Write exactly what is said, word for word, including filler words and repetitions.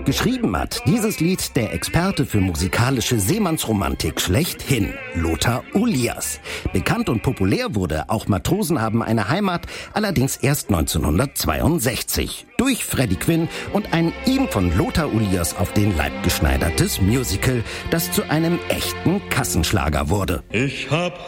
Geschrieben hat dieses Lied der Experte für musikalische Seemannsromantik schlechthin, Lothar Ulias. Bekannt und populär wurde Auch Matrosen haben eine Heimat, allerdings erst neunzehnhundertzweiundsechzig. Durch Freddie Quinn und ein ihm von Lothar Ulias auf den Leib geschneidertes Musical, das zu einem echten Kassenschlager wurde. Ich hab